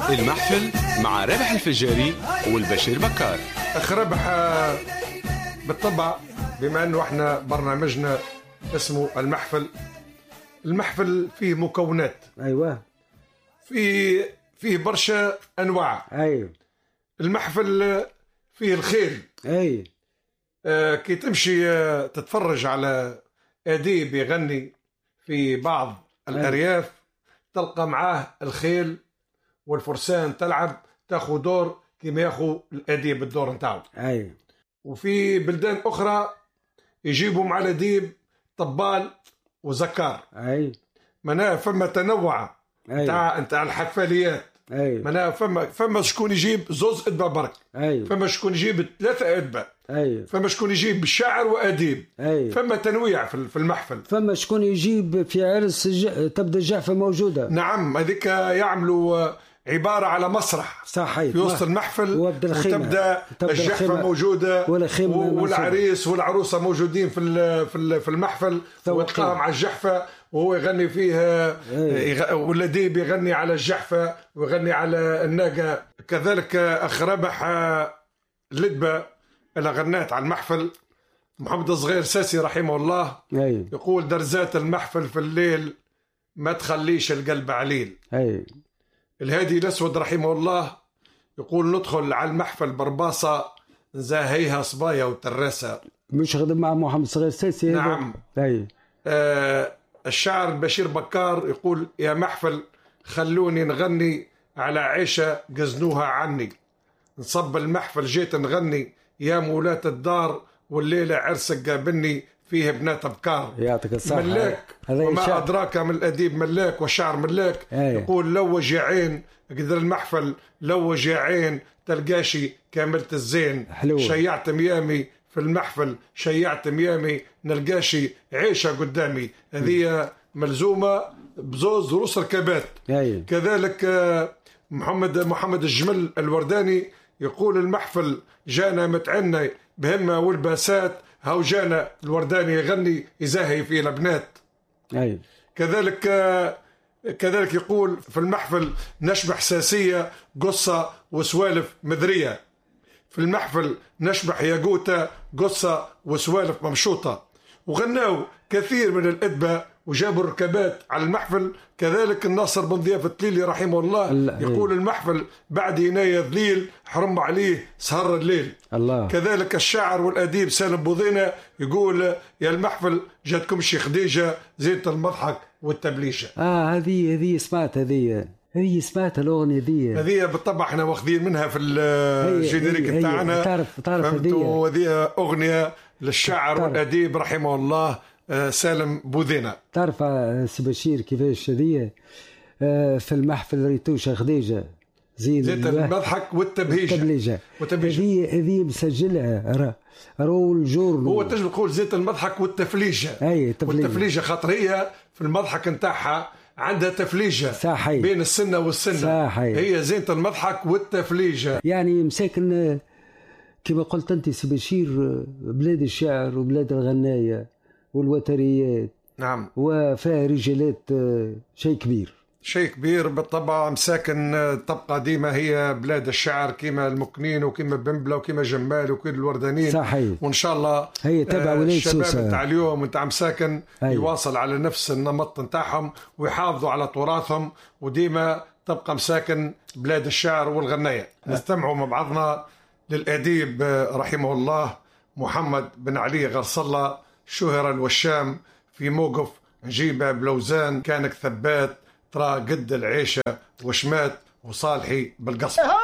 المحفل مع رابح الفجاري والبشير بكار. أخ رابح، بالطبع بما أنه احنا برنامجنا اسمه المحفل فيه مكونات. أيوة، فيه برشا أنواع. أيوة، المحفل فيه الخيل. أي كي تمشي تتفرج على أديب يغني في بعض الأرياف تلقى معاه الخيل والفرسان تلعب، تاخذ دور كما ياخذ الأديب الدور نتاعو. أي وفي بلدان أخرى يجيبوا مع الأديب طبال وزكار. أي معناها فما تنوع نتاع الحفاليات. أي معناها فما شكون يجيب زوز أدبة برك. أي فما شكون يجيب 3 أدبة. أي فما شكون يجيب شاعر وأديب. أي فما تنويع في المحفل. فما شكون يجيب في عرس تبدا الجعفة موجودة. نعم، هذيك يعملوا عبارة على مسرح صحيح في وسط المحفل، وتبدا الجحفة موجودة والعريس والعروسة موجودين في المحفل، ويتقام على الجحفة وهو يغني فيها. والأديب يغني على الجحفة ويغني على الناقة. كذلك أخ رابح لدبة اللي غنات على المحفل محمد الصغير ساسي رحمه الله. يقول درزات المحفل في الليل ما تخليش القلب عليل. الهادي الأسود رحمه الله يقول ندخل على المحفل برباصة نزاهيها صبايا وتراسة. مش خدم مع محمد الصغير ساسي. نعم. الشاعر البشير بكار يقول يا محفل خلوني نغني على عيشة جزنوها عني، نصب المحفل جيت نغني يا مولاة الدار، والليلة عرسك قابلني فيه بنات بكار. يعطيك الصحة. ملاك وما أدراك من الأديب ملاك والشعر ملاك. يقول لوج يا عين قدر المحفل لوج يا عين تلقاشي كاملة الزين. حلو. شيعت ميامي في المحفل شيعت ميامي نلقاشي عيشة قدامي. هذه ملزومة بزوز رؤوس ركبات. كذلك محمد الجمل الورداني يقول المحفل جانا متعنى بهمة والباسات، هاو جانا الورداني يغني يزاهي في البنات. كذلك يقول في المحفل نشبح ساسية قصة وسوالف مذرية. في المحفل نشبح ياقوتة قصة وسوالف ممشوطة. وغناوا كثير من الأدبة وجابوا الركبات على المحفل. كذلك الناصر بن ضياف التليلي رحمه الله يقول المحفل بعد ينايا ذليل حرم عليه سهر الليل. الله. كذلك الشاعر والأديب سالم بوضينة يقول يا المحفل جاتكم شي خديجة زينة المضحك والتبليشة. هذه سمعت هذه سمعت الأغنية هذه بالطبع احنا واخذين منها في الجينيريك بتاعنا. تعرف هذه أغنية للشاعر والأديب رحمه الله سالم بوذينة. تعرف سي بشير كيفاش هذه في المحفل ريتوشة خديجة زينة المضحك والتبهيجة. هذه مسجلها رول جورنو. هو تجي تقول زينة المضحك والتفليجة. والتفليجة خاطر هي في المضحك نتاعها عندها تفليجة. صحيح. بين السنة والسنة. صحيح. هي زينة المضحك والتفليجة. يعني مساكن كما قلت أنت سي بشير بلاد الشعر وبلاد الغناية والوتريات. نعم. وفيها رجالات شيء كبير بالطبع. مساكن طبقة ديما هي بلاد الشعر كيما المكنين وكيما بنبلة وكيما جمال وكيما الوردانين. صحيح. وإن شاء الله هي تبع ولاية سوسة. الشباب نتاع اليوم نتاع مساكن يواصل على نفس النمط نتاعهم ويحافظوا على تراثهم، وديما تبقى مساكن بلاد الشعر والغناية. نستمعوا مع بعضنا للأديب رحمه الله محمد بن علي غرصلة شهر الوشام في موقف نجيبه بلوزان كانك ثبات ترى قد العيشة وشمات وصالحي بالقصب.